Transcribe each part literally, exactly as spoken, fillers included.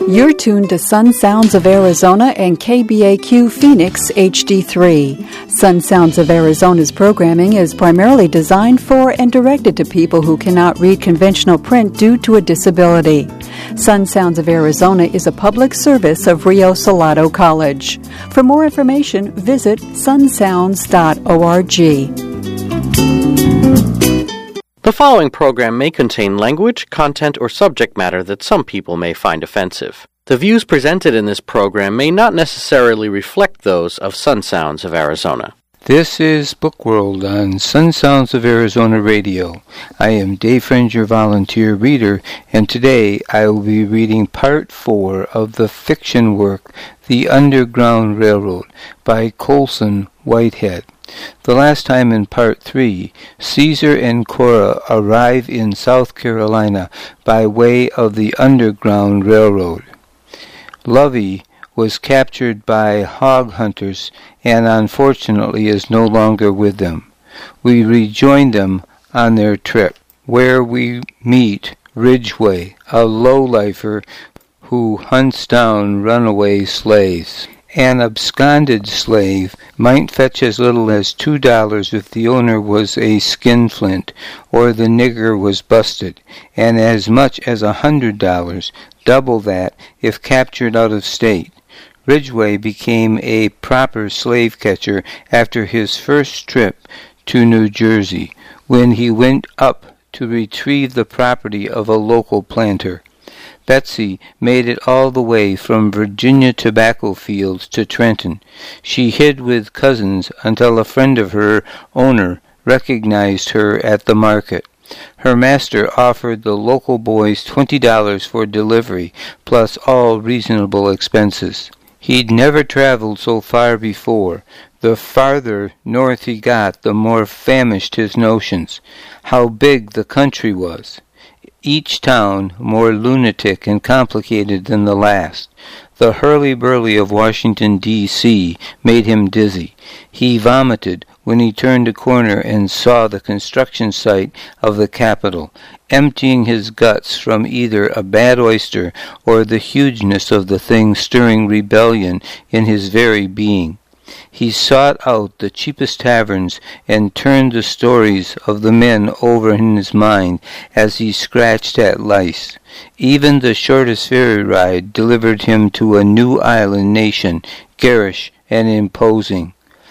You're tuned to Sun Sounds of Arizona and K B A Q Phoenix H D three. Sun Sounds of Arizona's programming is primarily designed for and directed to people who cannot read conventional print due to a disability. Sun Sounds of Arizona is a public service of Rio Salado College. For more information, visit sun sounds dot org. The following program may contain language, content, or subject matter that some people may find offensive. The views presented in this program may not necessarily reflect those of Sun Sounds of Arizona. This is Book World on Sun Sounds of Arizona Radio. I am Dave Friends, your volunteer reader, and today I will be reading part four of the fiction work, The Underground Railroad, by Colson Whitehead. The last time in part three, Caesar and Cora arrive in South Carolina by way of the Underground Railroad. Lovey was captured by hog hunters and unfortunately is no longer with them. We rejoin them on their trip, where we meet Ridgway, a lowlifer who hunts down runaway slaves. An absconded slave might fetch as little as two dollars if the owner was a skinflint or the nigger was busted, and as much as a hundred dollars, double that, if captured out of state. Ridgway became a proper slave catcher after his first trip to New Jersey, when he went up to retrieve the property of a local planter. Betsy made it all the way from Virginia tobacco fields to Trenton. She hid with cousins until a friend of her owner recognized her at the market. Her master offered the local boys twenty dollars for delivery, plus all reasonable expenses. He'd never traveled so far before. The farther north he got, the more famished his notions. How big the country was. Each town more lunatic and complicated than the last. The hurly-burly of Washington, D C made him dizzy. He vomited when he turned a corner and saw the construction site of the Capitol, emptying his guts from either a bad oyster or the hugeness of the thing stirring rebellion in his very being. He sought out the cheapest taverns and turned the stories of the men over in his mind as he scratched at lice. Even the shortest ferry ride delivered him to a new island nation, garish and imposing.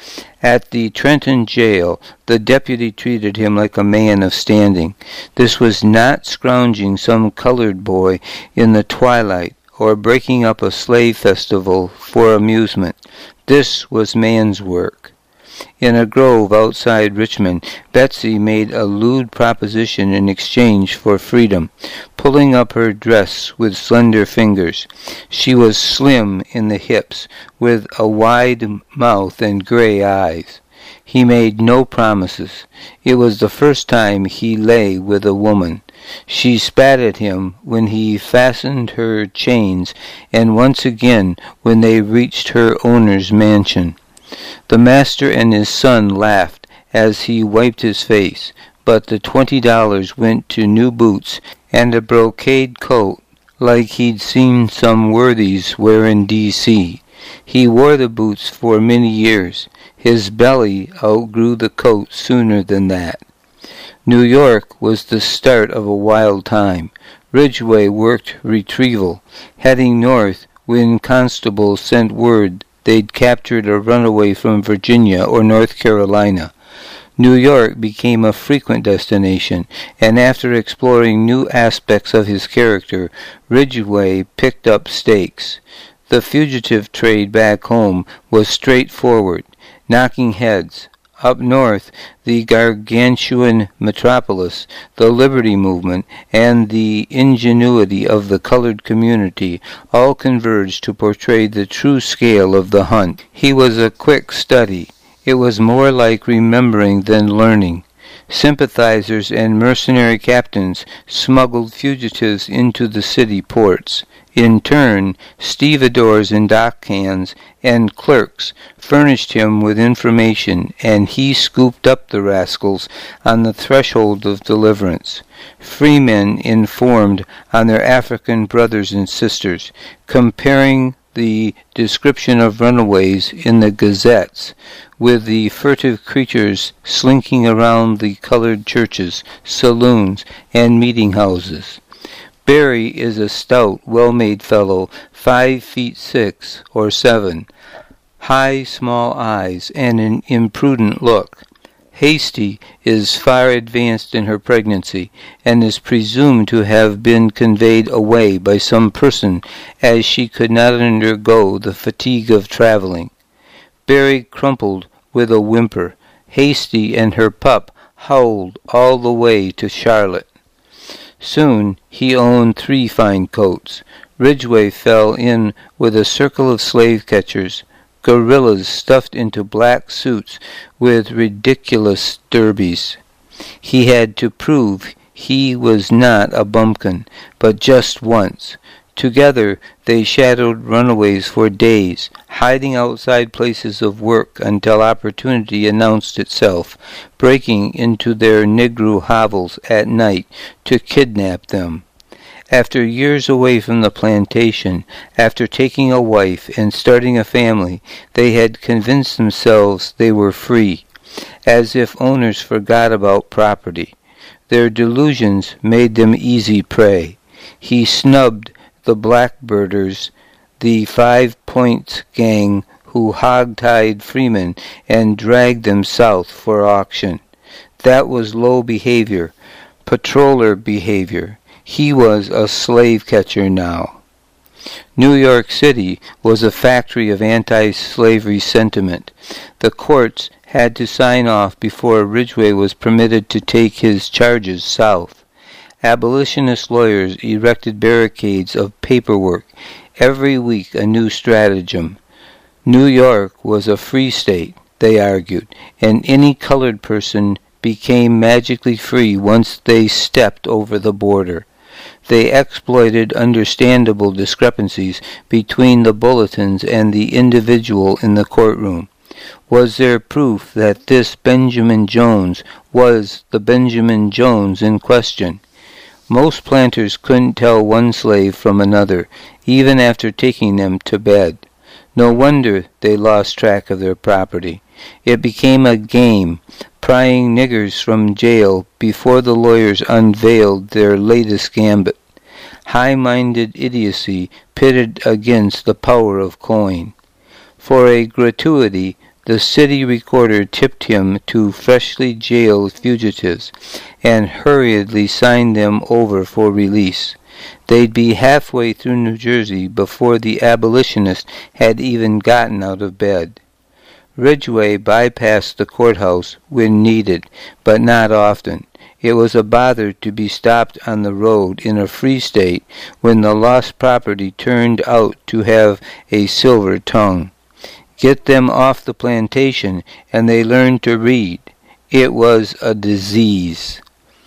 At the Trenton jail, the deputy treated him like a man of standing. This was not scrounging some colored boy in the twilight or breaking up a slave festival for amusement. This was man's work. In a grove outside Richmond, Betsy made a lewd proposition in exchange for freedom, pulling up her dress with slender fingers. She was slim in the hips, with a wide mouth and gray eyes. He made no promises. It was the first time he lay with a woman. She spat at him when he fastened her chains, and once again when they reached her owner's mansion. The master and his son laughed as he wiped his face, but the twenty dollars went to new boots and a brocade coat like he'd seen some worthies wear in D C He wore the boots for many years. His belly outgrew the coat sooner than that. New York was the start of a wild time. Ridgway worked retrieval, heading north when constables sent word they'd captured a runaway from Virginia or North Carolina. New York became a frequent destination, and after exploring new aspects of his character, Ridgway picked up stakes. The fugitive trade back home was straightforward, knocking heads. Up north, the gargantuan metropolis, the liberty movement, and the ingenuity of the colored community all converged to portray the true scale of the hunt. He was a quick study. It was more like remembering than learning. Sympathizers and mercenary captains smuggled fugitives into the city ports. In turn, stevedores and dockhands and clerks furnished him with information, and he scooped up the rascals on the threshold of deliverance. Freemen informed on their African brothers and sisters, comparing the description of runaways in the gazettes with the furtive creatures slinking around the colored churches, saloons, and meeting houses. Barry is a stout, well-made fellow, five feet six or seven, high, small eyes, and an imprudent look. Hasty is far advanced in her pregnancy, and is presumed to have been conveyed away by some person, as she could not undergo the fatigue of traveling. Barry crumpled with a whimper. Hasty and her pup howled all the way to Charlotte. Soon he owned three fine coats. Ridgway fell in with a circle of slave-catchers, gorillas stuffed into black suits with ridiculous derbies. He had to prove he was not a bumpkin, but just once. Together they shadowed runaways for days, hiding outside places of work until opportunity announced itself, breaking into their Negro hovels at night to kidnap them. After years away from the plantation, after taking a wife and starting a family, they had convinced themselves they were free, as if owners forgot about property. Their delusions made them easy prey. He snubbed the Blackbirders, the Five Points gang who hog-tied freemen and dragged them south for auction. That was low behavior, patroller behavior. He was a slave-catcher now. New York City was a factory of anti-slavery sentiment. The courts had to sign off before Ridgway was permitted to take his charges south. Abolitionist lawyers erected barricades of paperwork, every week a new stratagem. New York was a free state, they argued, and any colored person became magically free once they stepped over the border. They exploited understandable discrepancies between the bulletins and the individual in the courtroom. Was there proof that this Benjamin Jones was the Benjamin Jones in question? Most planters couldn't tell one slave from another, even after taking them to bed. No wonder they lost track of their property. It became a game, prying niggers from jail before the lawyers unveiled their latest gambit. High-minded idiocy pitted against the power of coin. For a gratuity, the city recorder tipped him to freshly jailed fugitives, and hurriedly signed them over for release. They'd be halfway through New Jersey before the abolitionist had even gotten out of bed. Ridgway bypassed the courthouse when needed, but not often. It was a bother to be stopped on the road in a free state when the lost property turned out to have a silver tongue. Get them off the plantation, and they learned to read. It was a disease.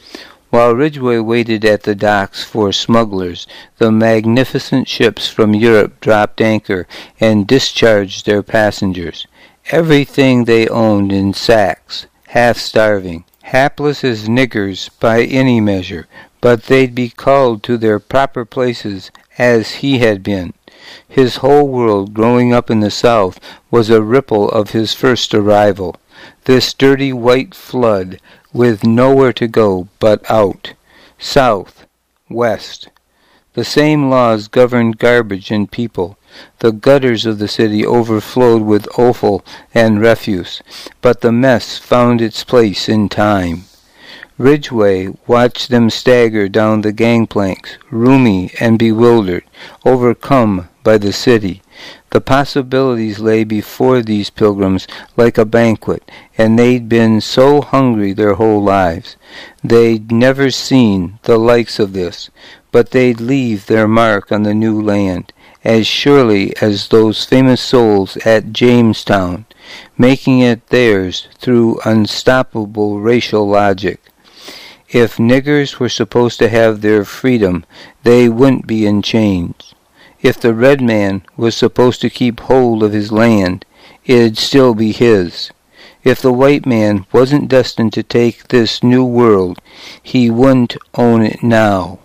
While Ridgway waited at the docks for smugglers, the magnificent ships from Europe dropped anchor and discharged their passengers. Everything they owned in sacks, half-starving, hapless as niggers by any measure, but they'd be called to their proper places as he had been. His whole world growing up in the South was a ripple of his first arrival. This dirty white flood with nowhere to go but out. South, west. The same laws governed garbage and people. The gutters of the city overflowed with offal and refuse, but the mess found its place in time. Ridgway watched them stagger down the gangplanks, roomy and bewildered, overcome by the city. The possibilities lay before these pilgrims like a banquet, and they'd been so hungry their whole lives. They'd never seen the likes of this, but they'd leave their mark on the new land, as surely as those famous souls at Jamestown. making it theirs through unstoppable racial logic. If niggers were supposed to have their freedom, they wouldn't be in chains. If the red man was supposed to keep hold of his land, it'd still be his. If the white man wasn't destined to take this new world, he wouldn't own it now.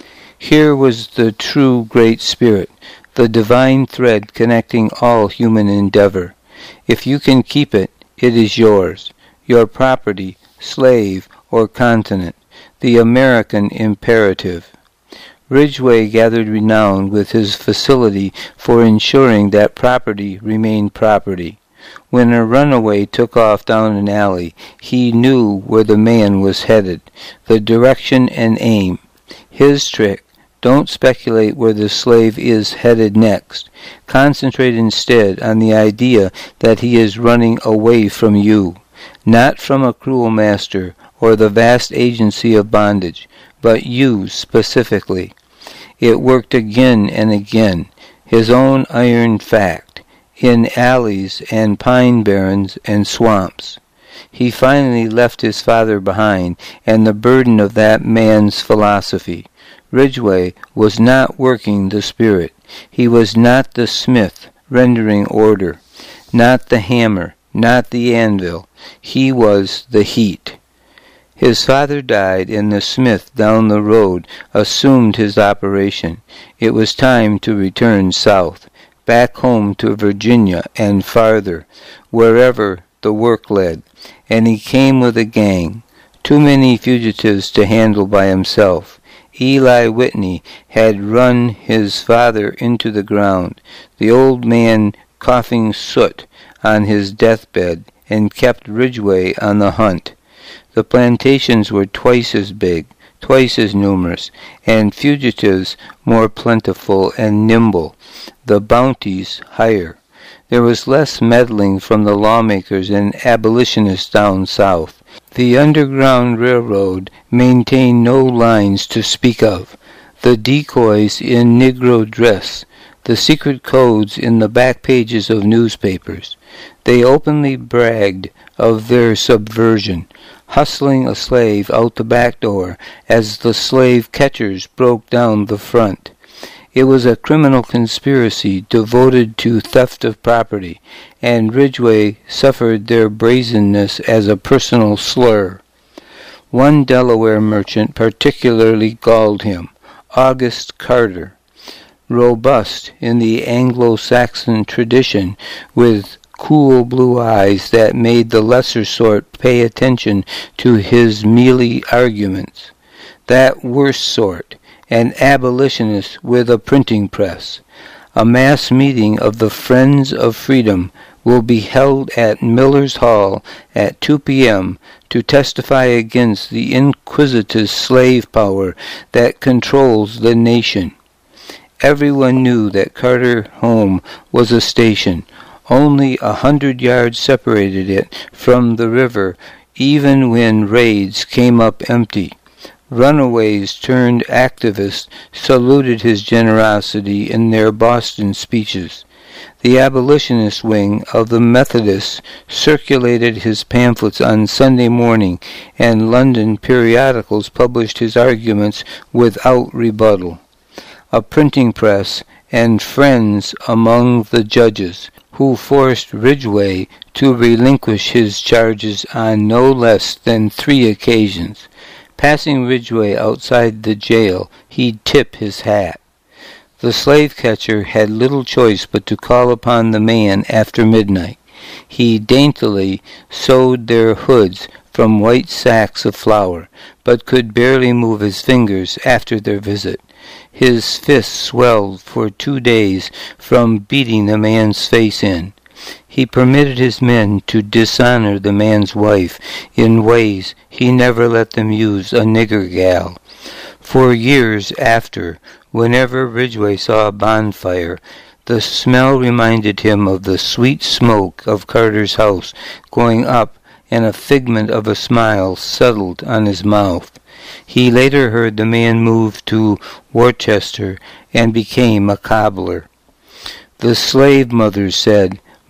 Here was the true Great Spirit, the divine thread connecting all human endeavor. If you can keep it, it is yours, your property, slave, or continent, the American imperative. Ridgway gathered renown with his facility for ensuring that property remained property. When a runaway took off down an alley, he knew where the man was headed, the direction and aim. His trick: don't speculate where the slave is headed next. Concentrate instead on the idea that he is running away from you, not from a cruel master or the vast agency of bondage, but you specifically. It worked again and again, his own iron fact, in alleys and pine barrens and swamps. He finally left his father behind and the burden of that man's philosophy. Ridgway was not working the spirit. He was not the smith rendering order, not the hammer, not the anvil. He was the heat. His father died, and the smith down the road assumed his operation. It was time to return south, back home to Virginia and farther, wherever the work led. And he came with a gang, too many fugitives to handle by himself. Eli Whitney had run his father into the ground, the old man coughing soot on his deathbed, and kept Ridgway on the hunt. The plantations were twice as big, twice as numerous, and fugitives more plentiful and nimble, the bounties higher. There was less meddling from the lawmakers and abolitionists down south. The Underground Railroad maintained no lines to speak of. The decoys in Negro dress, the secret codes in the back pages of newspapers. They openly bragged of their subversion, hustling a slave out the back door as the slave catchers broke down the front. It was a criminal conspiracy devoted to theft of property, and Ridgway suffered their brazenness as a personal slur. One Delaware merchant particularly galled him, August Carter, robust in the Anglo-Saxon tradition, with cool blue eyes that made the lesser sort pay attention to his mealy arguments. That worse sort, an abolitionist with a printing press. A mass meeting of the Friends of Freedom will be held at Miller's Hall at two p.m. to testify against the inquisitive slave power that controls the nation. Everyone knew that Carter home was a station. Only a hundred yards separated it from the river, even when raids came up empty. Runaways turned activists saluted his generosity in their Boston speeches. The abolitionist wing of the Methodists circulated his pamphlets on Sunday morning, and London periodicals published his arguments without rebuttal. A printing press and friends among the judges, who forced Ridgway to relinquish his charges on no less than three occasions. Passing Ridgway outside the jail, he'd tip his hat. The slave catcher had little choice but to call upon the man after midnight. He daintily sewed their hoods from white sacks of flour, but could barely move his fingers after their visit. His fists swelled for two days from beating the man's face in. He permitted his men to dishonor the man's wife in ways he never let them use a nigger gal. For years after, whenever Ridgway saw a bonfire, the smell reminded him of the sweet smoke of Carter's house going up, and a figment of a smile settled on his mouth. He later heard the man move to Worcester and became a cobbler. The slave mothers said,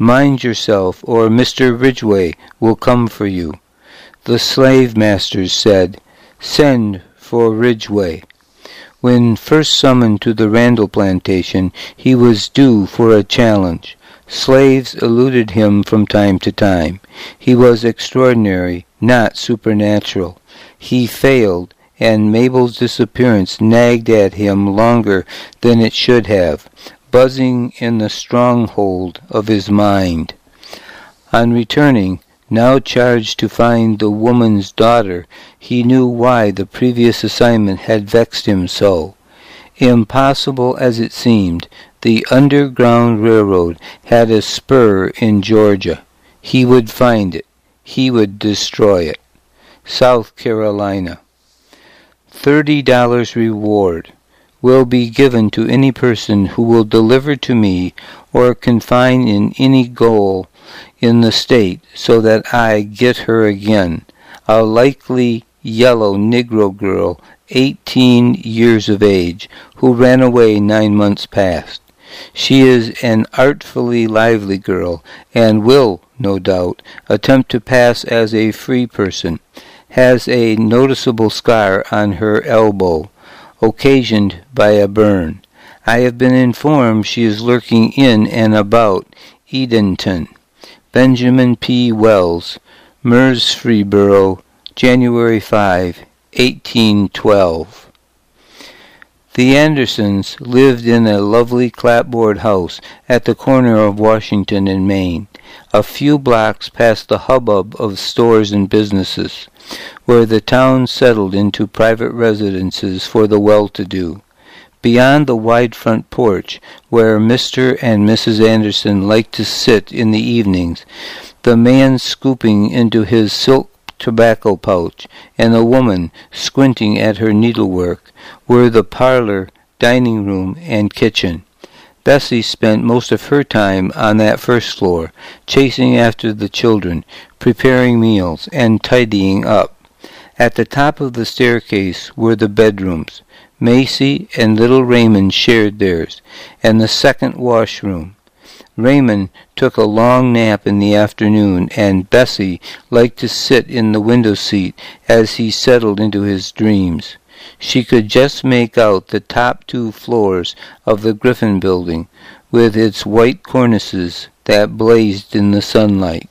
Mind yourself, or Mister Ridgway will come for you. The slave masters said, Send for Ridgway. When first summoned to the Randall plantation, he was due for a challenge. Slaves eluded him from time to time. He was extraordinary, not supernatural. He failed, and Mabel's disappearance nagged at him longer than it should have, buzzing in the stronghold of his mind. On returning, now charged to find the woman's daughter, he knew why the previous assignment had vexed him so. Impossible as it seemed, the Underground Railroad had a spur in Georgia. He would find it. He would destroy it. South Carolina. Thirty dollars reward will be given to any person who will deliver to me or confine in any goal in the state so that I get her again, a likely yellow Negro girl, eighteen years of age, who ran away nine months past. She is an artfully lively girl, and will, no doubt, attempt to pass as a free person. Has a noticeable scar on her elbow, occasioned by a burn. I have been informed she is lurking in and about Edenton. Benjamin P. Wells, Murfreesboro, January fifth, eighteen twelve. The Andersons lived in a lovely clapboard house at the corner of Washington and Main, a few blocks past the hubbub of stores and businesses, where the town settled into private residences for the well-to-do. Beyond the wide front porch, where Mister and Missus Anderson liked to sit in the evenings, the man scooping into his silk tobacco pouch, and the woman squinting at her needlework, were the parlor, dining room, and kitchen. Bessie spent most of her time on that first floor, chasing after the children, preparing meals, and tidying up. At the top of the staircase were the bedrooms. Macy and little Raymond shared theirs, and the second washroom. Raymond took a long nap in the afternoon, and Bessie liked to sit in the window seat as he settled into his dreams. She could just make out the top two floors of the Griffin building, with its white cornices that blazed in the sunlight.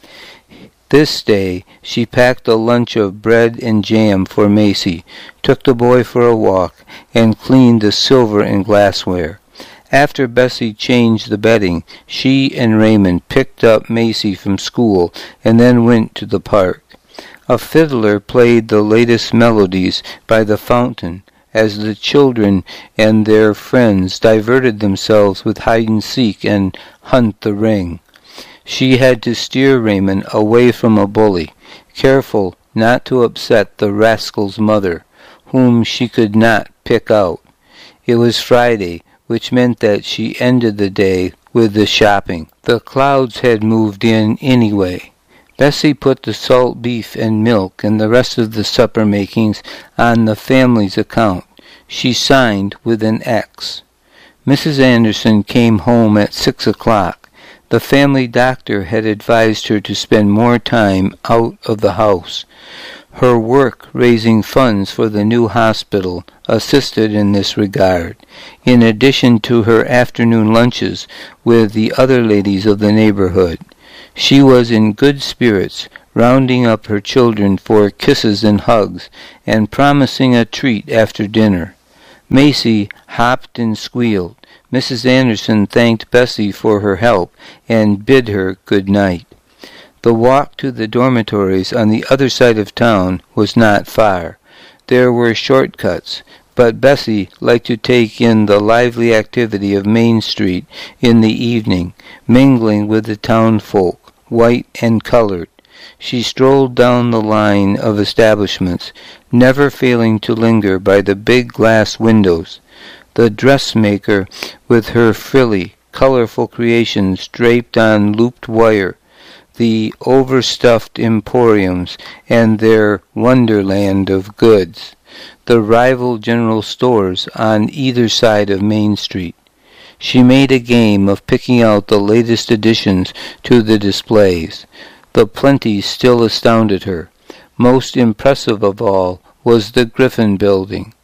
This day she packed a lunch of bread and jam for Macy, took the boy for a walk, and cleaned the silver and glassware. After Bessie changed the bedding, she and Raymond picked up Macy from school and then went to the park. A fiddler played the latest melodies by the fountain as the children and their friends diverted themselves with hide-and-seek and hunt the ring. She had to steer Raymond away from a bully, careful not to upset the rascal's mother, whom she could not pick out. It was Friday, which meant that she ended the day with the shopping. The Clouds had moved in anyway. Bessie put the salt beef and milk and the rest of the supper makings on the family's account. She signed with an X. Missus Anderson came home at six o'clock. The family doctor had advised her to spend more time out of the house. Her work raising funds for the new hospital assisted in this regard, in addition to her afternoon lunches with the other ladies of the neighborhood. She was in good spirits, rounding up her children for kisses and hugs, and promising a treat after dinner. Macy hopped and squealed. Missus Anderson thanked Bessie for her help and bid her good night. The walk to the dormitories on the other side of town was not far. There were shortcuts, but Bessie liked to take in the lively activity of Main Street in the evening, mingling with the town folk, white and colored. She strolled down the line of establishments, never failing to linger by the big glass windows. The dressmaker, with her frilly, colorful creations draped on looped wire, the overstuffed emporiums and their wonderland of goods, the rival general stores on either side of Main Street. She made a game of picking out the latest additions to the displays. The plenty still astounded her. Most impressive of all was the Griffin Building.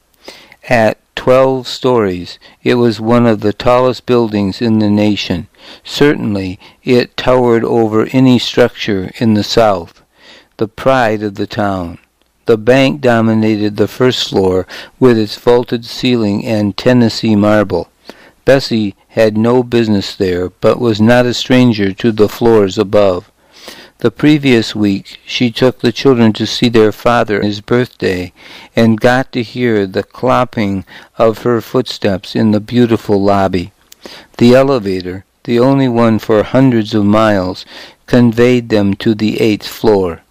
At twelve stories, it was one of the tallest buildings in the nation. Certainly, it towered over any structure in the South, the pride of the town. The bank dominated the first floor with its vaulted ceiling and Tennessee marble. Bessie had no business there, but was not a stranger to the floors above. The previous week she took the children to see their father on his birthday, and got to hear the clopping of her footsteps in the beautiful lobby. The elevator, the only one for hundreds of miles, conveyed them to the eighth floor.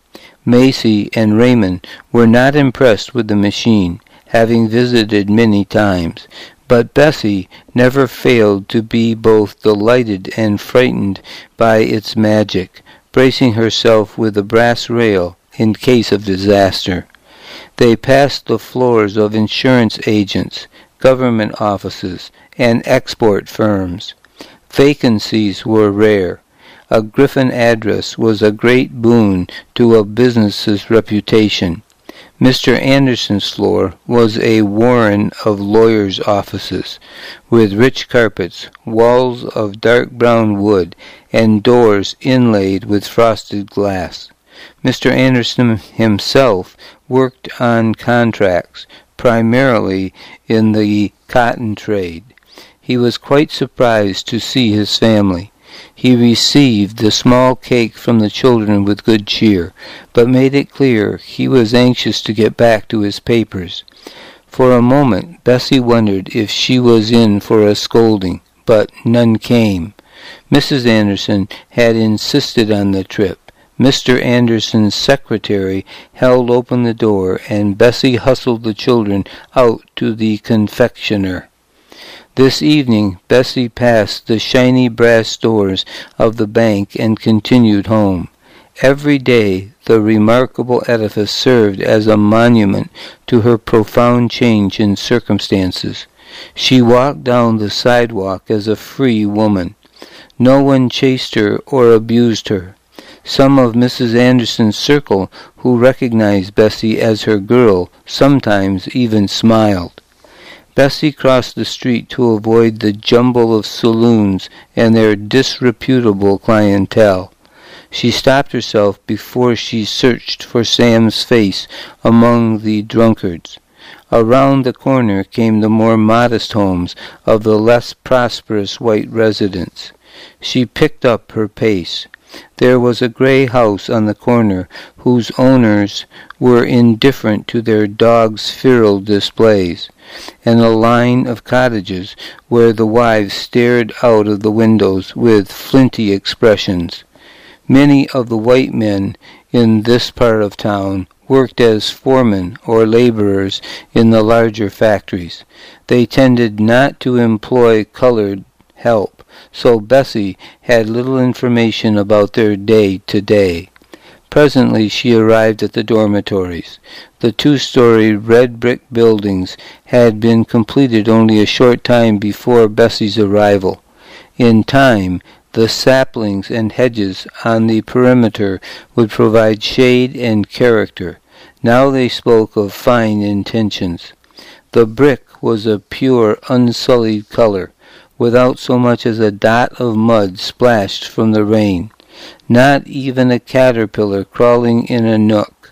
Macy and Raymond were not impressed with the machine, having visited many times, but Bessie never failed to be both delighted and frightened by its magic, bracing herself with a brass rail in case of disaster. They passed the floors of insurance agents, government offices, and export firms. Vacancies were rare. A Griffin address was a great boon to a business's reputation. Mister Anderson's floor was a warren of lawyers' offices, with rich carpets, walls of dark brown wood, and doors inlaid with frosted glass. Mister Anderson himself worked on contracts, primarily in the cotton trade. He was quite surprised to see his family. He received the small cake from the children with good cheer, but made it clear he was anxious to get back to his papers. For a moment Bessie wondered if she was in for a scolding, but none came. Missus Anderson had insisted on the trip. Mister Anderson's secretary held open the door, and Bessie hustled the children out to the confectioner. This evening Bessie passed the shiny brass doors of the bank and continued home. Every day the remarkable edifice served as a monument to her profound change in circumstances. She walked down the sidewalk as a free woman. No one chased her or abused her. Some of Missus Anderson's circle, who recognized Bessie as her girl, sometimes even smiled. Bessie crossed the street to avoid the jumble of saloons and their disreputable clientele. She stopped herself before she searched for Sam's face among the drunkards. Around the corner came the more modest homes of the less prosperous white residents. She picked up her pace. There was a gray house on the corner whose owners were indifferent to their dogs' feral displays, and a line of cottages where the wives stared out of the windows with flinty expressions. Many of the white men in this part of town worked as foremen or laborers in the larger factories. They tended not to employ colored help, so Bessie had little information about their day-to-day. Presently she arrived at the dormitories. The two-story red brick buildings had been completed only a short time before Bessie's arrival. In time, the saplings and hedges on the perimeter would provide shade and character. Now they spoke of fine intentions. The brick was a pure, unsullied color, without so much as a dot of mud splashed from the rain. Not even a caterpillar crawling in a nook.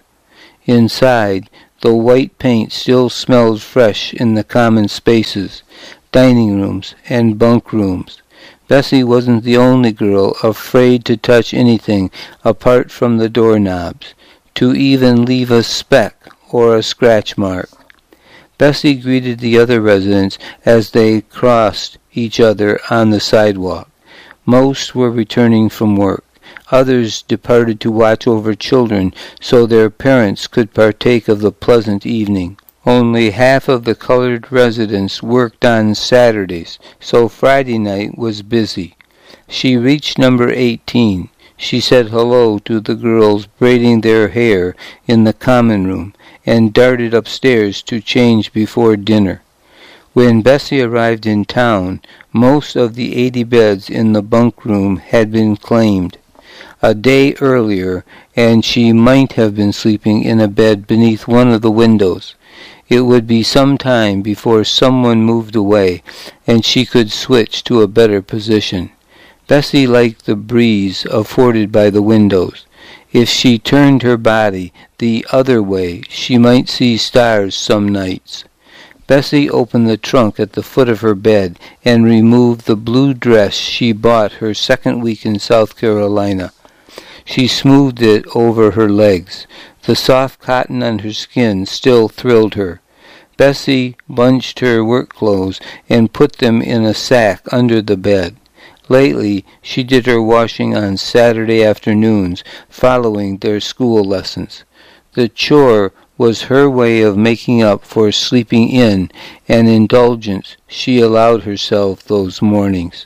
Inside, the white paint still smelled fresh in the common spaces, dining rooms, and bunk rooms. Bessie wasn't the only girl afraid to touch anything apart from the doorknobs, to even leave a speck or a scratch mark. Bessie greeted the other residents as they crossed each other on the sidewalk. Most were returning from work. Others departed to watch over children so their parents could partake of the pleasant evening. Only half of the colored residents worked on Saturdays, so Friday night was busy. She reached number eighteen. She said hello to the girls braiding their hair in the common room, and darted upstairs to change before dinner. When Bessie arrived in town, most of the eighty beds in the bunk room had been claimed a day earlier, and she might have been sleeping in a bed beneath one of the windows. It would be some time before someone moved away, and she could switch to a better position. Bessie liked the breeze afforded by the windows. If she turned her body the other way, she might see stars some nights. Bessie opened the trunk at the foot of her bed and removed the blue dress she bought her second week in South Carolina. She smoothed it over her legs. The soft cotton on her skin still thrilled her. Bessie bunched her work clothes and put them in a sack under the bed. Lately, she did her washing on Saturday afternoons, following their school lessons. The chore was her way of making up for sleeping in, an indulgence she allowed herself those mornings.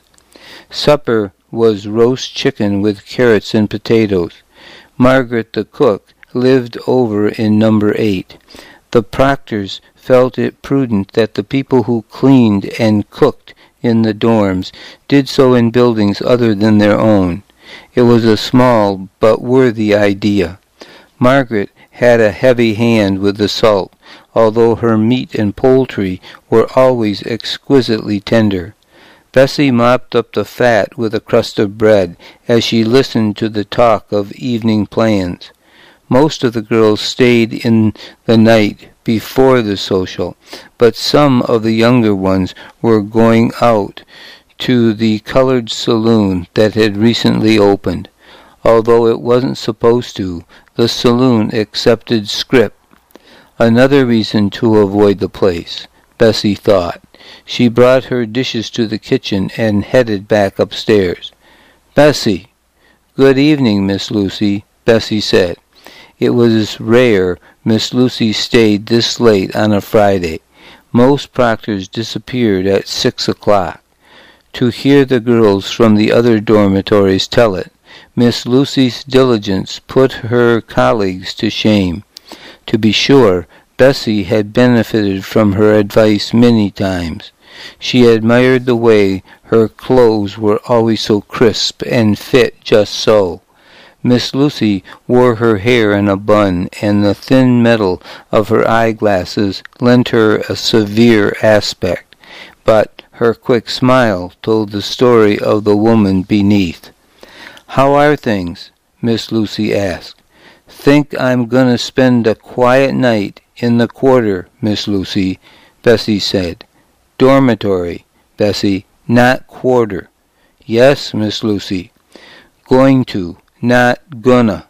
Supper was roast chicken with carrots and potatoes. Margaret, the cook, lived over in number eight. The Proctors felt it prudent that the people who cleaned and cooked in the dorms did so in buildings other than their own. It was a small but worthy idea. Margaret had a heavy hand with the salt, although her meat and poultry were always exquisitely tender. Bessie mopped up the fat with a crust of bread as she listened to the talk of evening plans. Most of the girls stayed in the night before the social, but some of the younger ones were going out to the colored saloon that had recently opened. Although it wasn't supposed to, the saloon accepted scrip. Another reason to avoid the place, Bessie thought. She brought her dishes to the kitchen and headed back upstairs. "Bessie." "Good evening, Miss Lucy," Bessie said. It was rare Miss Lucy stayed this late on a Friday. Most proctors disappeared at six o'clock. To hear the girls from the other dormitories tell it, Miss Lucy's diligence put her colleagues to shame. To be sure, Bessie had benefited from her advice many times. She admired the way her clothes were always so crisp and fit just so. Miss Lucy wore her hair in a bun, and the thin metal of her eyeglasses lent her a severe aspect, but her quick smile told the story of the woman beneath. "How are things?" Miss Lucy asked. "Think I'm going to spend a quiet night in the quarter, Miss Lucy," Bessie said. "Dormitory, Bessie, not quarter." "Yes, Miss Lucy." "Going to, not gonna.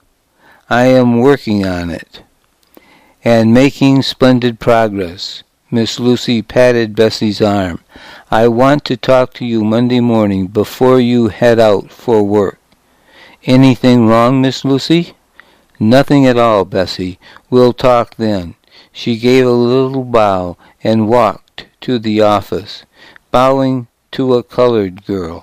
I am working on it." "And making splendid progress." Miss Lucy patted Bessie's arm. "I want to talk to you Monday morning before you head out for work." "Anything wrong, Miss Lucy?" "Nothing at all, Bessie. We'll talk then." She gave a little bow and walked to the office, bowing to a colored girl.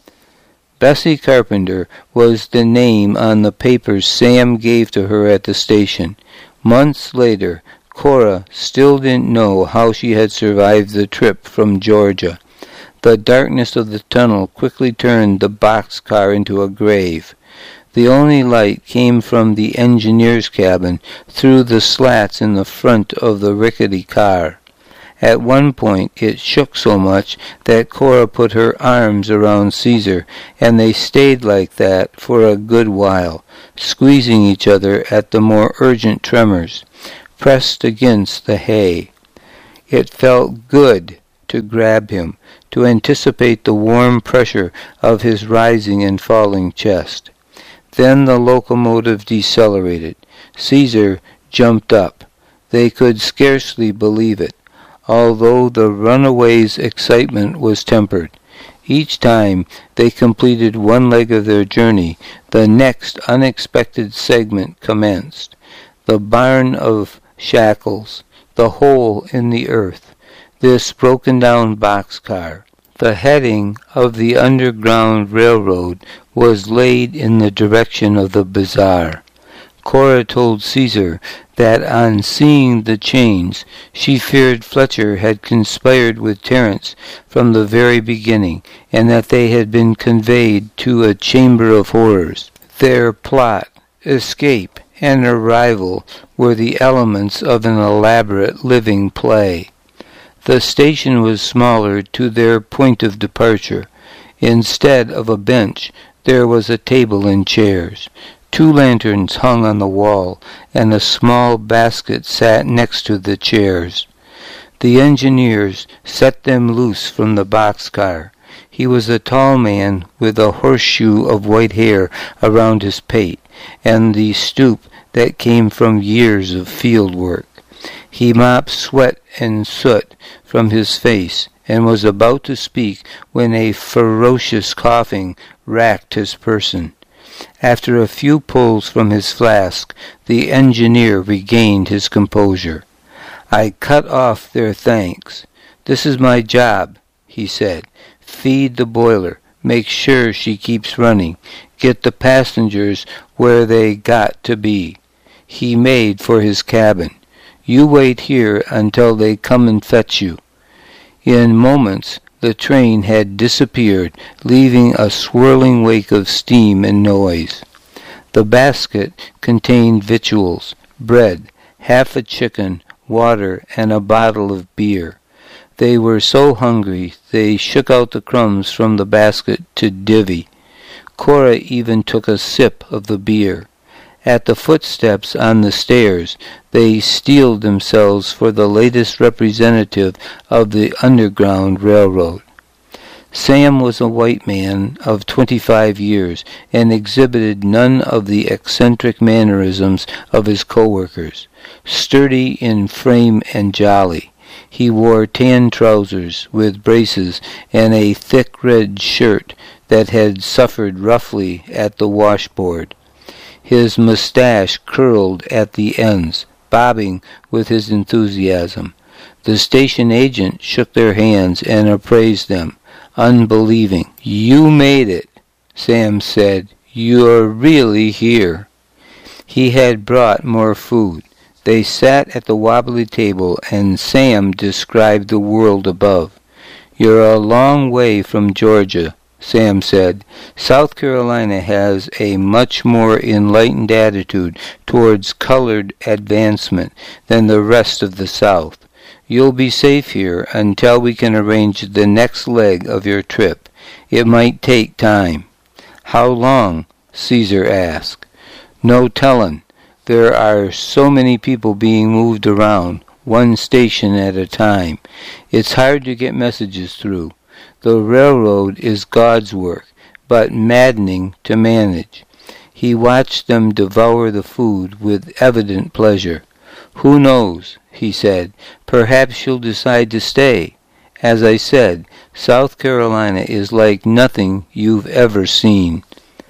Bessie Carpenter was the name on the papers Sam gave to her at the station. Months later, Cora still didn't know how she had survived the trip from Georgia. The darkness of the tunnel quickly turned the boxcar into a grave. The only light came from the engineer's cabin through the slats in the front of the rickety car. At one point it shook so much that Cora put her arms around Caesar, and they stayed like that for a good while, squeezing each other at the more urgent tremors, pressed against the hay. It felt good to grab him, to anticipate the warm pressure of his rising and falling chest. Then the locomotive decelerated. Caesar jumped up. They could scarcely believe it, although the runaways' excitement was tempered. Each time they completed one leg of their journey, the next unexpected segment commenced. The barn of shackles, the hole in the earth, this broken-down boxcar. The heading of the Underground Railroad was laid in the direction of the bazaar. Cora told Caesar that on seeing the chains, she feared Fletcher had conspired with Terence from the very beginning, and that they had been conveyed to a chamber of horrors. Their plot, escape, and arrival were the elements of an elaborate living play. The station was smaller to their point of departure. Instead of a bench, there was a table and chairs. Two lanterns hung on the wall, and a small basket sat next to the chairs. The engineers set them loose from the boxcar. He was a tall man with a horseshoe of white hair around his pate, and the stoop that came from years of field work. He mopped sweat and soot from his face, and was about to speak when a ferocious coughing racked his person. After a few pulls from his flask, the engineer regained his composure. "I cut off their thanks. This is my job," he said. "Feed the boiler. Make sure she keeps running. Get the passengers where they got to be." He made for his cabin. "You wait here until they come and fetch you." In moments, the train had disappeared, leaving a swirling wake of steam and noise. The basket contained victuals, bread, half a chicken, water, and a bottle of beer. They were so hungry they shook out the crumbs from the basket to divvy. Cora even took a sip of the beer. At the footsteps on the stairs, they steeled themselves for the latest representative of the Underground Railroad. Sam was a white man of twenty-five years, and exhibited none of the eccentric mannerisms of his co-workers. Sturdy in frame and jolly, he wore tan trousers with braces and a thick red shirt that had suffered roughly at the washboard. His mustache curled at the ends, bobbing with his enthusiasm. The station agent shook their hands and appraised them, unbelieving. "You made it," Sam said. "You're really here." He had brought more food. They sat at the wobbly table, and Sam described the world above. "You're a long way from Georgia," Sam said. "South Carolina has a much more enlightened attitude towards colored advancement than the rest of the South. You'll be safe here until we can arrange the next leg of your trip. It might take time." "How long?" Caesar asked. "No tellin'. There are so many people being moved around, one station at a time. It's hard to get messages through. The railroad is God's work, but maddening to manage." He watched them devour the food with evident pleasure. "Who knows?" he said. "Perhaps you'll decide to stay. As I said, South Carolina is like nothing you've ever seen."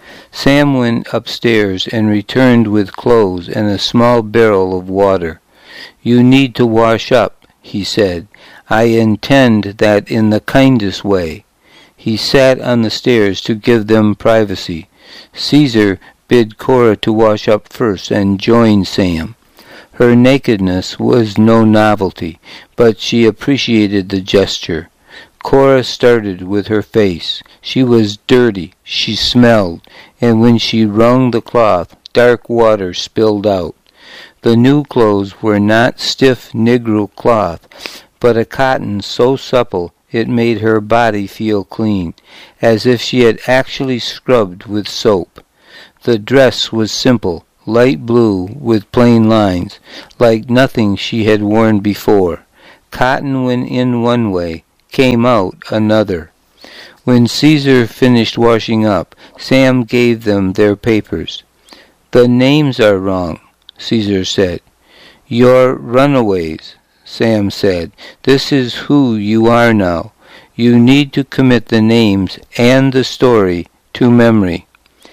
Sam went upstairs and returned with clothes and a small barrel of water. "You need to wash up," he said. "I intend that in the kindest way." He sat on the stairs to give them privacy. Caesar bid Cora to wash up first and join Sam. Her nakedness was no novelty, but she appreciated the gesture. Cora started with her face. She was dirty, she smelled, and when she wrung the cloth, dark water spilled out. The new clothes were not stiff Negro cloth, but a cotton so supple it made her body feel clean, as if she had actually scrubbed with soap. The dress was simple, light blue with plain lines, like nothing she had worn before. Cotton went in one way, came out another. When Caesar finished washing up, Sam gave them their papers. "The names are wrong," Caesar said. "You're runaways," Sam said. "This is who you are now. You need to commit the names and the story to memory."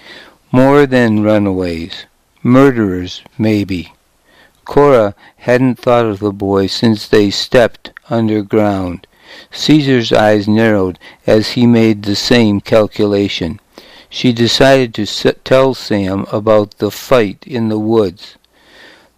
"More than runaways. Murderers, maybe." Cora hadn't thought of the boy since they stepped underground. Caesar's eyes narrowed as he made the same calculation. She decided to tell Sam about the fight in the woods.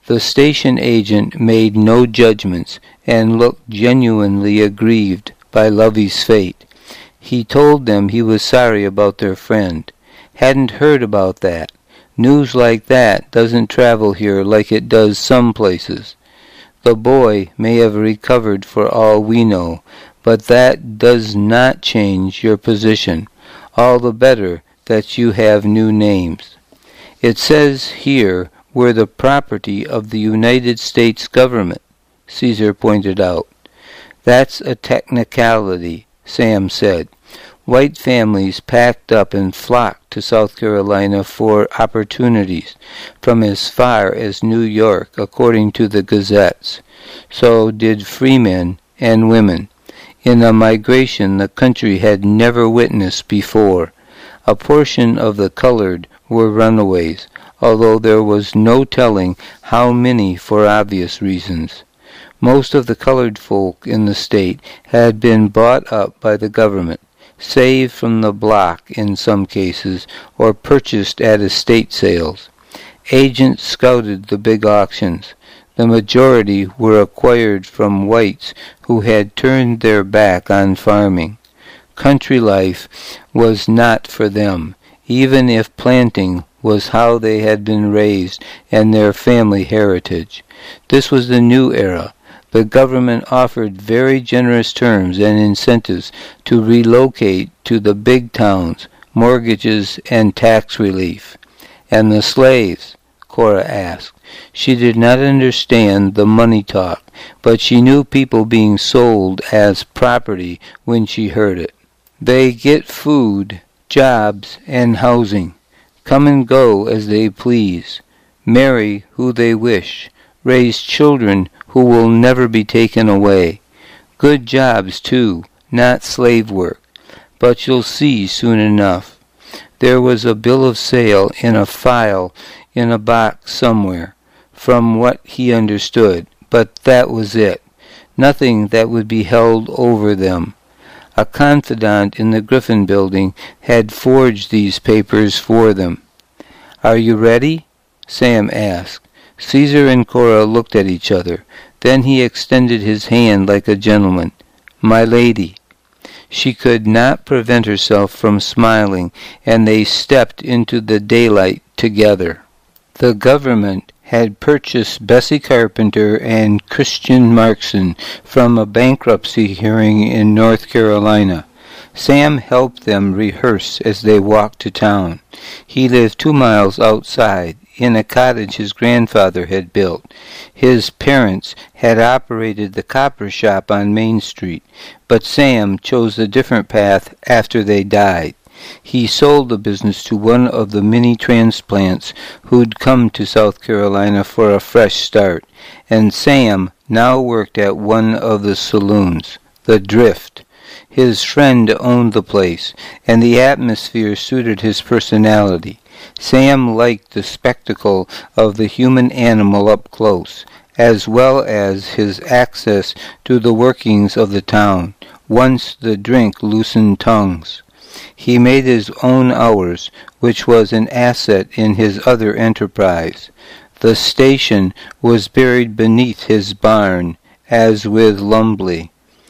The station agent made no judgments and looked genuinely aggrieved by Lovey's fate. He told them he was sorry about their friend. Hadn't heard about that. News like that doesn't travel here like it does some places. The boy may have recovered for all we know, but that does not change your position. All the better that you have new names. It says here we're the property of the United States government, Caesar pointed out. That's a technicality, Sam said. White families packed up and flocked to South Carolina for opportunities from as far as New York, according to the gazettes. So did freemen and women, in a migration the country had never witnessed before. A portion of the colored were runaways, although there was no telling how many for obvious reasons. Most of the colored folk in the state had been bought up by the government, saved from the block in some cases, or purchased at estate sales. Agents scouted the big auctions. The majority were acquired from whites who had turned their back on farming. Country life was not for them, even if planting was how they had been raised and their family heritage. This was the new era. The government offered very generous terms and incentives to relocate to the big towns, mortgages and tax relief. And the slaves? Cora asked. She did not understand the money talk, but she knew people being sold as property when she heard it. They get food, jobs, and housing, come and go as they please, marry who they wish, raise children who will never be taken away. Good jobs, too, not slave work. But you'll see soon enough. There was a bill of sale in a file in a box somewhere, from what he understood, but that was it. Nothing that would be held over them. A confidant in the Griffin building had forged these papers for them. "Are you ready?" Sam asked. Caesar and Cora looked at each other. Then he extended his hand like a gentleman. "My lady." She could not prevent herself from smiling, and they stepped into the daylight together. The government had purchased Bessie Carpenter and Christian Markson from a bankruptcy hearing in North Carolina. Sam helped them rehearse as they walked to town. He lived two miles outside, in a cottage his grandfather had built. His parents had operated the copper shop on Main Street, but Sam chose a different path after they died. He sold the business to one of the many transplants who'd come to South Carolina for a fresh start, and Sam now worked at one of the saloons, the Drift. His friend owned the place, and the atmosphere suited his personality. Sam liked the spectacle of the human animal up close, as well as his access to the workings of the town, once the drink loosened tongues. He made his own hours, which was an asset in his other enterprise. The station was buried beneath his barn, as with Lumley.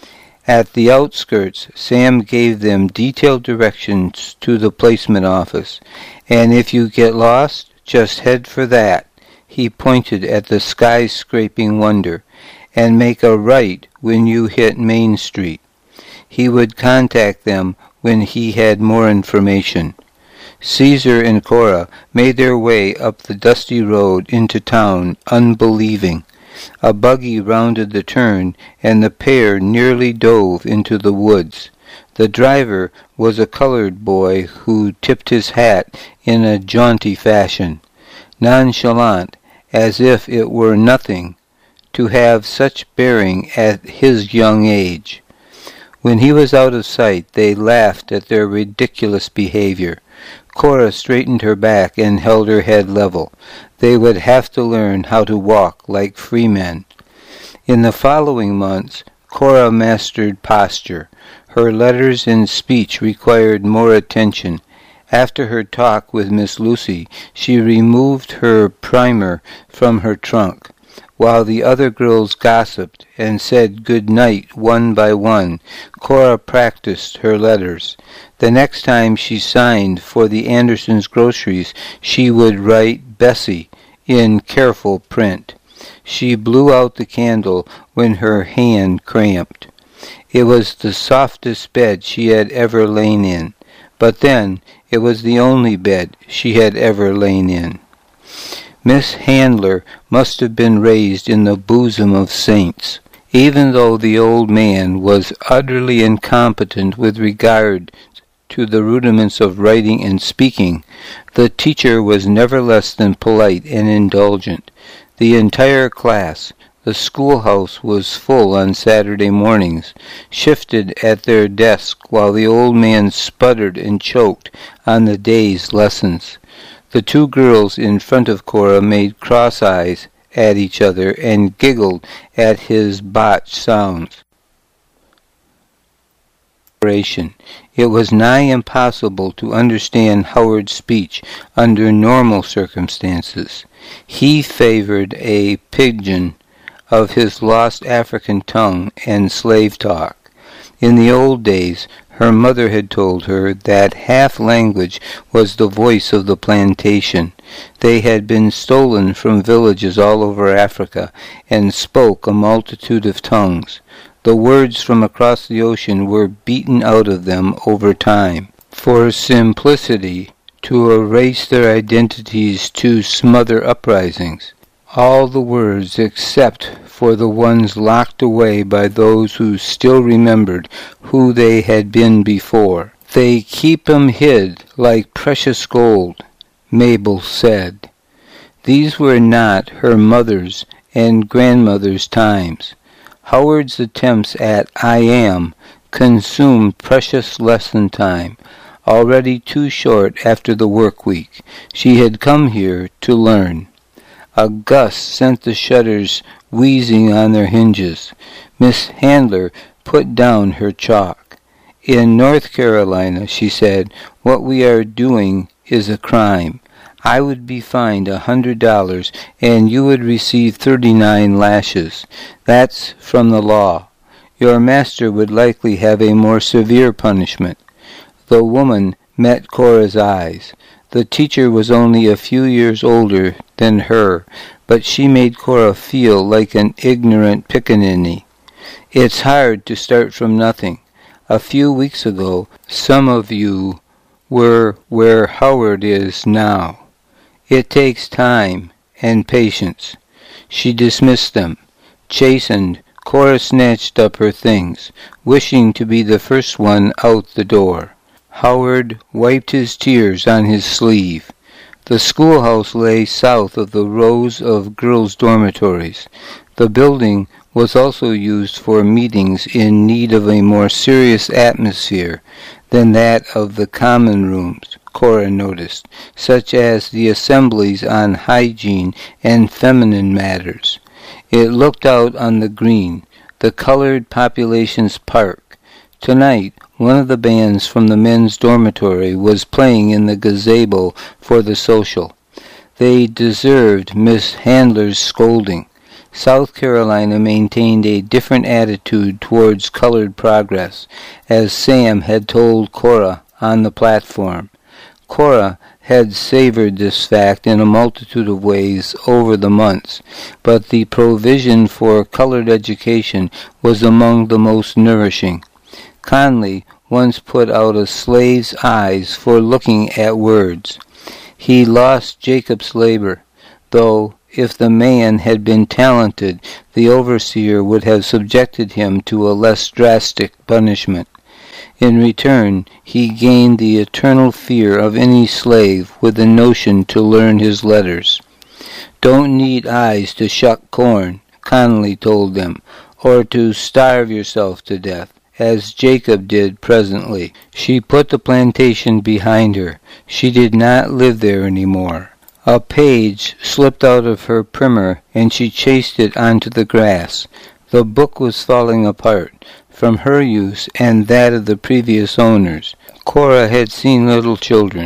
At the outskirts, Sam gave them detailed directions to the placement office, and if you get lost, just head for that. He pointed at the skyscraping wonder, and make a right when you hit Main Street. He would contact them when he had more information. Caesar and Cora made their way up the dusty road into town, unbelieving. A buggy rounded the turn, and the pair nearly dove into the woods. The driver was a colored boy who tipped his hat in a jaunty fashion, nonchalant, as if it were nothing to have such bearing at his young age. When he was out of sight, they laughed at their ridiculous behavior. Cora straightened her back and held her head level. They would have to learn how to walk like free men. In the following months, Cora mastered posture. Her letters and speech required more attention. After her talk with Miss Lucy, she removed her primer from her trunk. While the other girls gossiped and said good night one by one, Cora practiced her letters. The next time she signed for the Andersons' groceries, she would write Bessie in careful print. She blew out the candle when her hand cramped. It was the softest bed she had ever lain in, but then it was the only bed she had ever lain in. Miss Handler must have been raised in the bosom of saints. Even though the old man was utterly incompetent with regard to the rudiments of writing and speaking, the teacher was never less than polite and indulgent. The entire class, the schoolhouse was full on Saturday mornings, shifted at their desk while the old man sputtered and choked on the day's lessons. The two girls in front of Cora made cross eyes at each other and giggled at his botched sounds. It was nigh impossible to understand Howard's speech under normal circumstances. He favored a pidgin of his lost African tongue and slave talk. In the old days, her mother had told her that half language was the voice of the plantation. They had been stolen from villages all over Africa and spoke a multitude of tongues. The words from across the ocean were beaten out of them over time. For simplicity, to erase their identities, to smother uprisings. All the words except for the ones locked away by those who still remembered who they had been before. They keep 'em hid like precious gold, Mabel said. These were not her mother's and grandmother's times. Howard's attempts at I am consumed precious lesson time, already too short after the work week. She had come here to learn. A gust sent the shutters wheezing on their hinges. Miss Handler put down her chalk. In North Carolina, she said, what we are doing is a crime. I would be fined a hundred dollars, and you would receive thirty-nine lashes. That's from the law. Your master would likely have a more severe punishment. The woman met Cora's eyes. The teacher was only a few years older than her, but she made Cora feel like an ignorant pickaninny. It's hard to start from nothing. A few weeks ago, some of you were where Howard is now. It takes time and patience. She dismissed them. Chastened, Cora snatched up her things, wishing to be the first one out the door. Howard wiped his tears on his sleeve. The schoolhouse lay south of the rows of girls' dormitories. The building was also used for meetings in need of a more serious atmosphere than that of the common rooms, Cora noticed, such as the assemblies on hygiene and feminine matters. It looked out on the green, the colored population's park. Tonight, one of the bands from the men's dormitory was playing in the gazebo for the social. They deserved Miss Handler's scolding. South Carolina maintained a different attitude towards colored progress, as Sam had told Cora on the platform. Cora had savored this fact in a multitude of ways over the months, but the provision for colored education was among the most nourishing. Conley once put out a slave's eyes for looking at words. He lost Jacob's labor, though if the man had been talented, the overseer would have subjected him to a less drastic punishment. In return, he gained the eternal fear of any slave with the notion to learn his letters. Don't need eyes to shuck corn, Conley told them, or to starve yourself to death, as Jacob did presently. She put the plantation behind her. She did not live there any more. A page slipped out of her primer, and she chased it onto the grass. The book was falling apart, from her use and that of the previous owners. Cora had seen little children.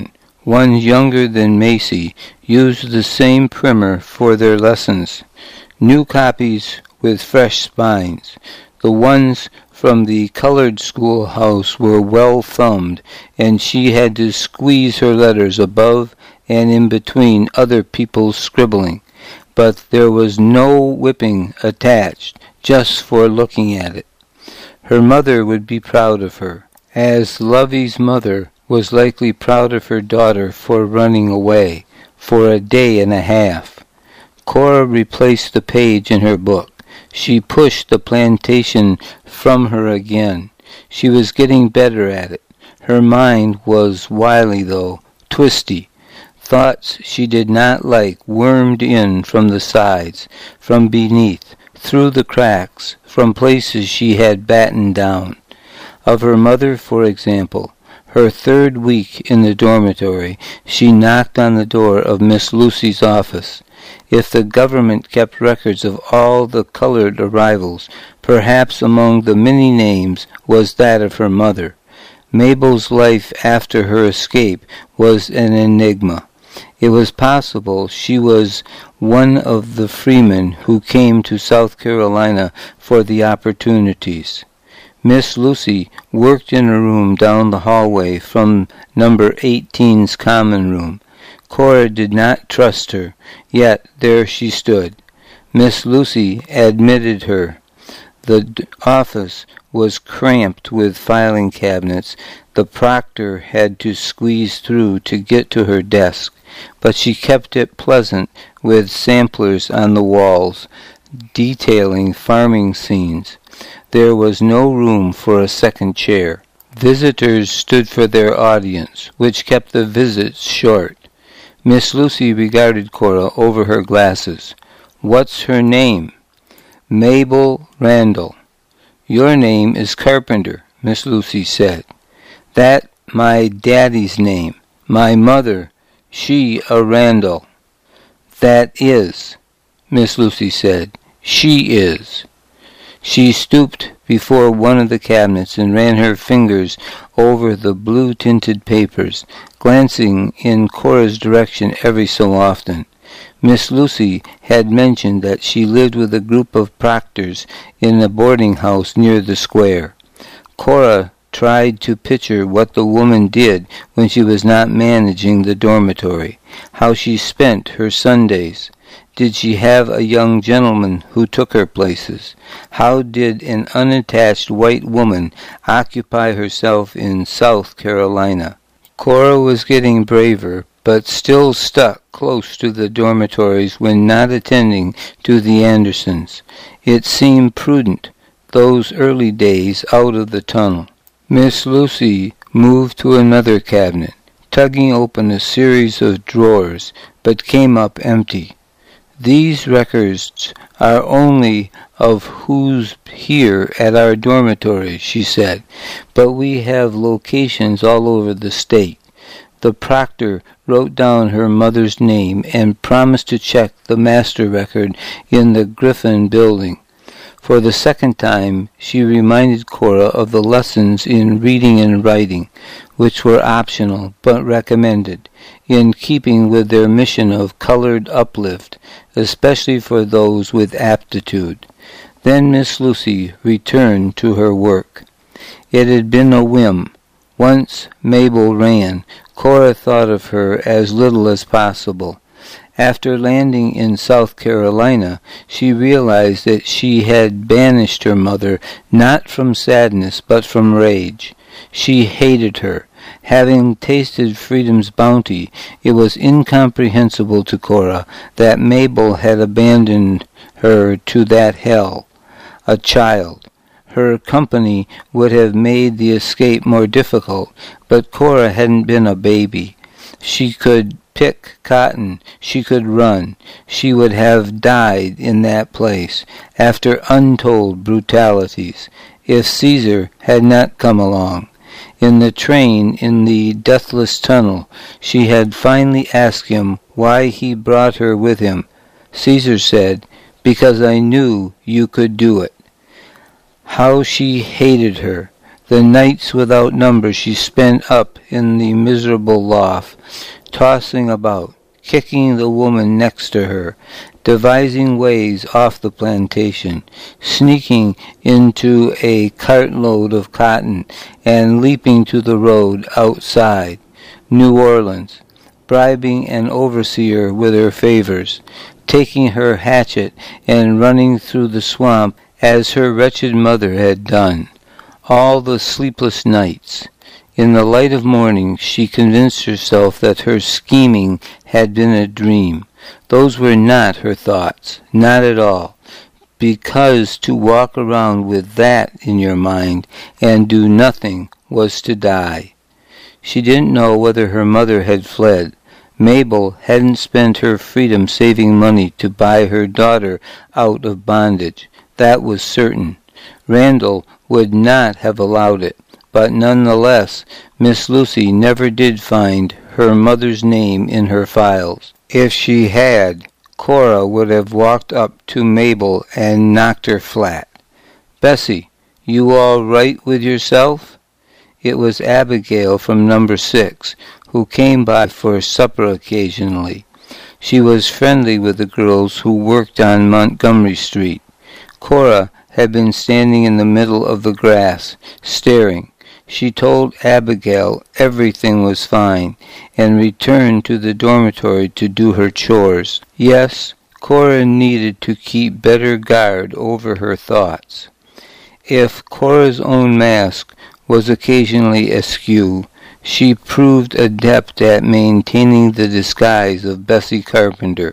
ones younger than Macy, used the same primer for their lessons. New copies with fresh spines. The ones from the colored schoolhouse were well thumbed, and she had to squeeze her letters above and in between other people's scribbling. But there was no whipping attached, just for looking at it. Her mother would be proud of her, as Lovey's mother was likely proud of her daughter for running away for a day and a half. Cora replaced the page in her book. She pushed the plantation from her again. She was getting better at it. Her mind was wily, though, twisty. Thoughts she did not like wormed in from the sides, from beneath, through the cracks, from places she had battened down. Of her mother, for example. Her third week in the dormitory, she knocked on the door of Miss Lucy's office. If the government kept records of all the colored arrivals, perhaps among the many names was that of her mother. Mabel's life after her escape was an enigma. It was possible she was one of the freemen who came to South Carolina for the opportunities. Miss Lucy worked in a room down the hallway from number eighteen's common room. Cora did not trust her, yet there she stood. Miss Lucy admitted her. The d- office was cramped with filing cabinets. The proctor had to squeeze through to get to her desk, but she kept it pleasant with samplers on the walls, detailing farming scenes. There was no room for a second chair. Visitors stood for their audience, which kept the visits short. Miss Lucy regarded Cora over her glasses. "What's her name?" "Mabel Randall." "Your name is Carpenter," Miss Lucy said. "That my daddy's name. My mother, she a Randall." "That is," Miss Lucy said. "She is." She stooped before one of the cabinets and ran her fingers over the blue-tinted papers, glancing in Cora's direction every so often. Miss Lucy had mentioned that she lived with a group of proctors in a boarding house near the square. Cora tried to picture what the woman did when she was not managing the dormitory, how she spent her Sundays. Did she have a young gentleman who took her places? How did an unattached white woman occupy herself in South Carolina? Cora was getting braver, but still stuck close to the dormitories when not attending to the Andersons. It seemed prudent, those early days out of the tunnel. Miss Lucy moved to another cabinet, tugging open a series of drawers, but came up empty. "These records are only of who's here at our dormitory," she said, "but we have locations all over the state." The proctor wrote down her mother's name and promised to check the master record in the Griffin building. For the second time, she reminded Cora of the lessons in reading and writing, which were optional but recommended, in keeping with their mission of colored uplift, especially for those with aptitude. Then Miss Lucy returned to her work. It had been a whim. Once Mabel ran, Cora thought of her as little as possible. After landing in South Carolina, she realized that she had banished her mother not from sadness but from rage. She hated her. Having tasted freedom's bounty, it was incomprehensible to Cora that Mabel had abandoned her to that hell. A child. Her company would have made the escape more difficult, but Cora hadn't been a baby. She could pick cotton, she could run. She would have died in that place, after untold brutalities, if Caesar had not come along. In the train, in the deathless tunnel, she had finally asked him why he brought her with him. Caesar said, "Because I knew you could do it." How she hated her. The nights without number she spent up in the miserable loft, tossing about, kicking the woman next to her, devising ways off the plantation, sneaking into a cartload of cotton, and leaping to the road outside New Orleans, bribing an overseer with her favors, taking her hatchet and running through the swamp as her wretched mother had done. All the sleepless nights. In the light of morning she convinced herself that her scheming had been a dream. Those were not her thoughts, not at all, because to walk around with that in your mind and do nothing was to die. She didn't know whether her mother had fled. Mabel hadn't spent her freedom saving money to buy her daughter out of bondage. That was certain. Randall would not have allowed it, but nonetheless, Miss Lucy never did find her mother's name in her files. If she had, Cora would have walked up to Mabel and knocked her flat. "Bessie, you all right with yourself?" It was Abigail from number six, who came by for supper occasionally. She was friendly with the girls who worked on Montgomery Street. Cora had been standing in the middle of the grass, staring. She told Abigail everything was fine, and returned to the dormitory to do her chores. Yes, Cora needed to keep better guard over her thoughts. If Cora's own mask was occasionally askew, she proved adept at maintaining the disguise of Bessie Carpenter,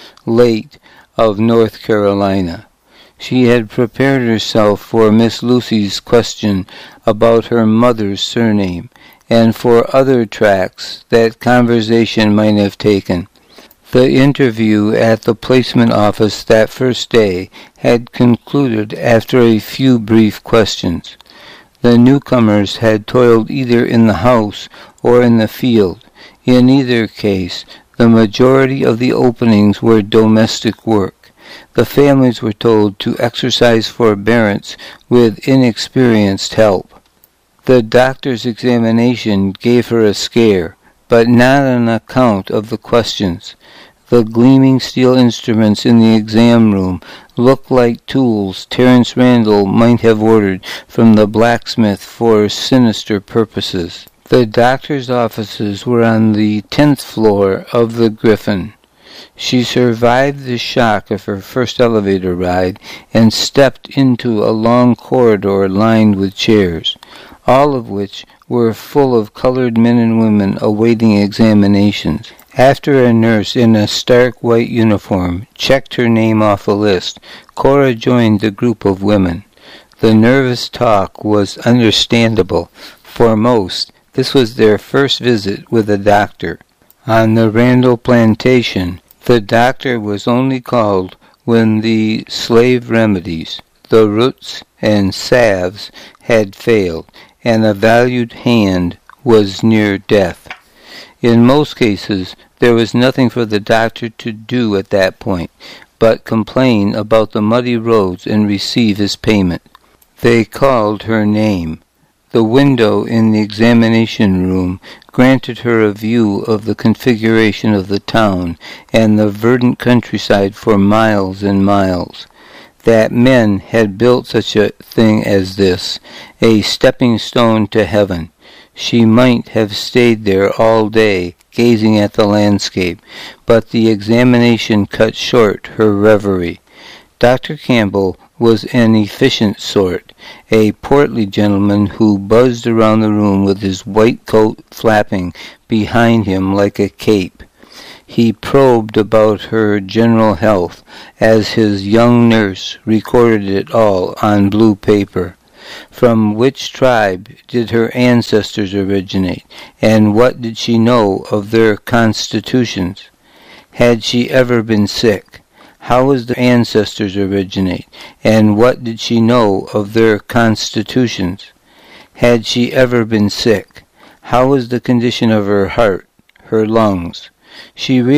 late of North Carolina. She had prepared herself for Miss Lucy's question about her mother's surname, and for other tracks that conversation might have taken. The interview at the placement office that first day had concluded after a few brief questions. The newcomers had toiled either in the house or in the field. In either case, the majority of the openings were domestic work. The families were told to exercise forbearance with inexperienced help. The doctor's examination gave her a scare, but not on account of the questions. The gleaming steel instruments in the exam room looked like tools Terence Randall might have ordered from the blacksmith for sinister purposes. The doctor's offices were on the tenth floor of the Griffin. She survived the shock of her first elevator ride and stepped into a long corridor lined with chairs, all of which were full of colored men and women awaiting examinations. After a nurse in a stark white uniform checked her name off a list, Cora joined the group of women. The nervous talk was understandable. For most, this was their first visit with a doctor. On the Randall plantation, the doctor was only called when the slave remedies, the roots and salves, had failed, and a valued hand was near death. In most cases, there was nothing for the doctor to do at that point, but complain about the muddy roads and receive his payment. They called her name. The window in the examination room granted her a view of the configuration of the town and the verdant countryside for miles and miles. That men had built such a thing as this, a stepping stone to heaven. She might have stayed there all day, gazing at the landscape, but the examination cut short her reverie. Doctor Campbell was an efficient sort, a portly gentleman who buzzed around the room with his white coat flapping behind him like a cape. He probed about her general health as his young nurse recorded it all on blue paper. From which tribe did her ancestors originate, and what did she know of their constitutions? Had she ever been sick? How did their ancestors originate, and what did she know of their constitutions? Had she ever been sick? How was the condition of her heart, her lungs? She